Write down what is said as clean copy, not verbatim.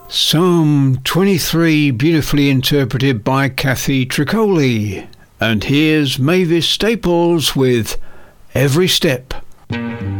Psalm 23, beautifully interpreted by Kathy Tricoli. And here's Mavis Staples with Every Step.